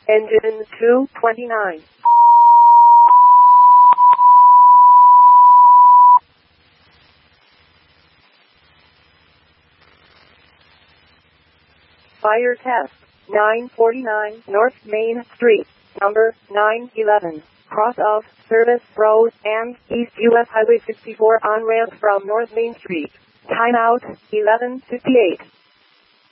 Engine 229. Fire test. 949 North Main Street, number 911. Cross of Service Road and East US Highway 64 on ramp from North Main Street. Timeout 11:58.